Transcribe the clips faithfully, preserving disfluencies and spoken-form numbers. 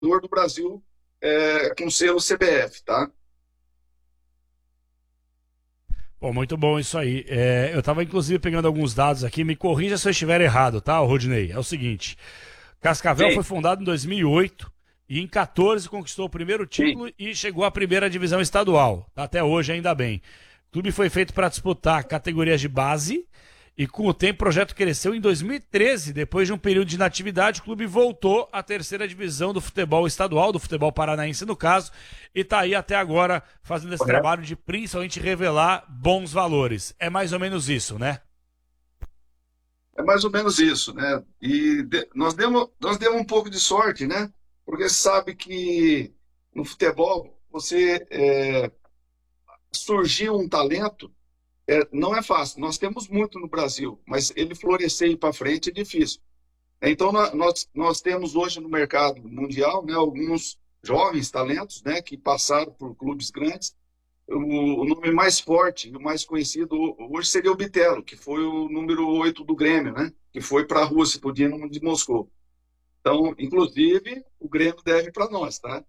do Brasil é, com selo C B F, tá? Bom, muito bom isso aí. É, eu estava inclusive pegando alguns dados aqui, me corrija se eu estiver errado, tá, Rodinei? É o seguinte: Cascavel foi Sim, fundado em dois mil e oito e em quatorze conquistou o primeiro sim, título e chegou à primeira divisão estadual. Tá até hoje, ainda bem. O clube foi feito para disputar categorias de base e com o tempo o projeto cresceu. Em dois mil e treze, depois de um período de inatividade, o clube voltou à terceira divisão do futebol estadual, do futebol paranaense no caso, e está aí até agora fazendo esse correto. trabalho de principalmente revelar bons valores. É mais ou menos isso, né? É mais ou menos isso, né? E de- nós demos, nós demos um pouco de sorte, né? Porque sabe que no futebol você é, surgiu um talento, é, não é fácil. Nós temos muito no Brasil, mas ele florescer e ir para frente é difícil. Então nó- nós, nós temos hoje no mercado mundial, né, alguns jovens talentos, né, que passaram por clubes grandes. O, o nome mais forte e o mais conhecido hoje seria o Bitelo, que foi o número oito do Grêmio, né? Que foi para a Rússia, para o Dinamo de Moscou. Então, inclusive, o Grêmio deve para nós, tá?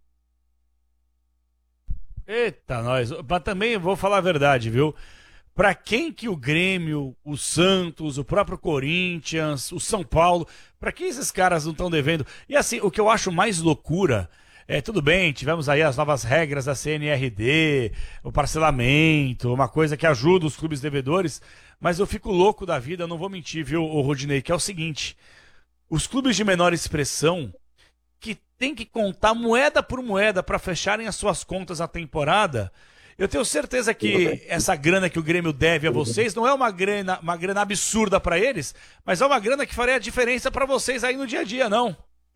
Eita, nós. Mas também vou falar a verdade, viu? Pra quem que o Grêmio, o Santos, o próprio Corinthians, o São Paulo, pra que esses caras não estão devendo? E assim, o que eu acho mais loucura é, tudo bem, tivemos aí as novas regras da C N R D, o parcelamento, uma coisa que ajuda os clubes devedores, mas eu fico louco da vida, eu não vou mentir, viu, o Rodinei, que é o seguinte, os clubes de menor expressão que tem que contar moeda por moeda para fecharem as suas contas a temporada. Eu tenho certeza que essa grana que o Grêmio deve a vocês não é uma grana, uma grana absurda para eles, mas é uma grana que faria a diferença para vocês aí no dia a dia, não?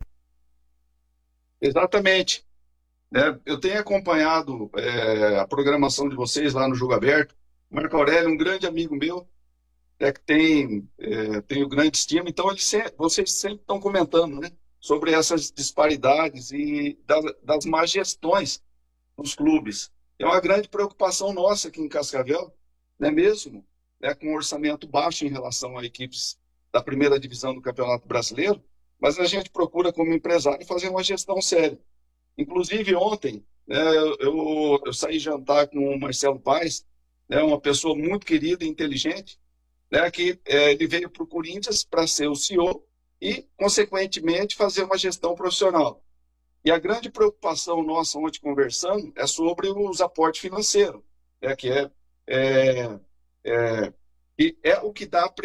Exatamente. Né? Eu tenho acompanhado é, a programação de vocês lá no Jogo Aberto. Marco Aurélio, um grande amigo meu, é que tem, é, tenho grande estima, então ele se- vocês sempre estão comentando, né, sobre essas disparidades e das, das más gestões nos clubes. É uma grande preocupação nossa aqui em Cascavel, não é mesmo? Né, com um orçamento baixo em relação a equipes da primeira divisão do Campeonato Brasileiro, mas a gente procura, como empresário, fazer uma gestão séria. Inclusive, ontem, né, eu, eu, eu saí jantar com o Marcelo Paes, né, uma pessoa muito querida e inteligente, né, que é, ele veio para o Corinthians para ser o C E O e, consequentemente, fazer uma gestão profissional. E a grande preocupação nossa, ontem conversando, é sobre os aportes financeiros, né, que é, é, é, que é o que dá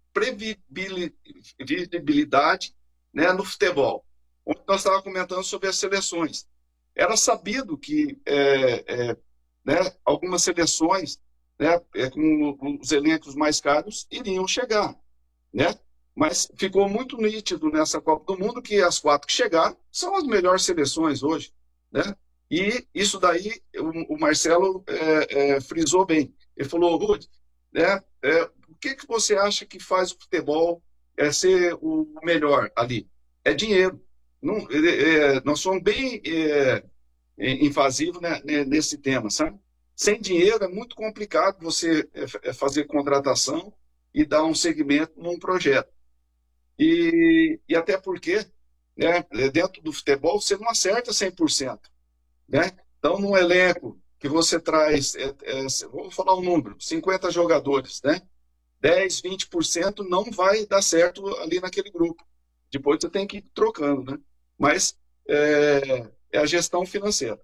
previsibilidade, né, no futebol. Ontem nós estávamos comentando sobre as seleções. Era sabido que é, é, né, algumas seleções, né, é, com os elencos mais caros iriam chegar, né? Mas ficou muito nítido nessa Copa do Mundo que as quatro que chegaram são as melhores seleções hoje, né? E isso daí o, o Marcelo é, é, frisou bem. Ele falou, Rude, né, é, o que, que você acha que faz o futebol é, ser o melhor ali? É dinheiro. Não, é, é, nós somos bem é, invasivos, né, nesse tema, sabe? Sem dinheiro é muito complicado você é, é, fazer contratação e dar um segmento num projeto. E, e até porque, né, dentro do futebol, você não acerta cem por cento, né? Então, num elenco que você traz, é, é, vou falar um número, cinquenta jogadores, né? Dez, vinte por cento não vai dar certo ali naquele grupo. Depois você tem que ir trocando, né? Mas é, é a gestão financeira.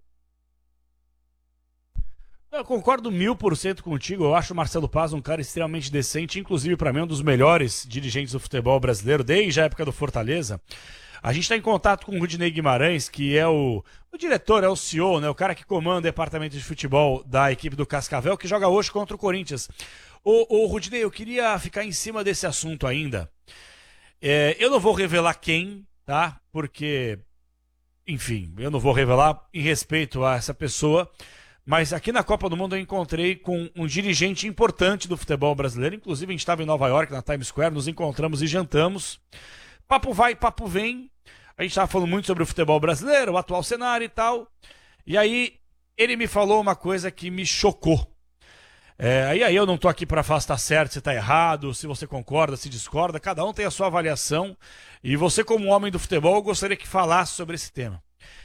Eu concordo mil por cento contigo. Eu acho o Marcelo Paz um cara extremamente decente, inclusive para mim um dos melhores dirigentes do futebol brasileiro desde a época do Fortaleza. A gente está em contato com o Rudinei Guimarães, que é o, o diretor, é o C E O, né, o cara que comanda o departamento de futebol da equipe do Cascavel, que joga hoje contra o Corinthians. Ô, ô Rudinei, eu queria ficar em cima desse assunto ainda. É, eu não vou revelar quem, tá? Porque, enfim, eu não vou revelar em respeito a essa pessoa. Mas aqui na Copa do Mundo eu encontrei com um dirigente importante do futebol brasileiro. Inclusive, a gente estava em Nova York, na Times Square, nos encontramos e jantamos. Papo vai, papo vem. A gente estava falando muito sobre o futebol brasileiro, o atual cenário e tal. E aí, ele me falou uma coisa que me chocou. É, aí, aí eu não tô aqui para falar se tá certo, se tá errado, se você concorda, se discorda. Cada um tem a sua avaliação. E você, como um homem do futebol, eu gostaria que falasse sobre esse tema.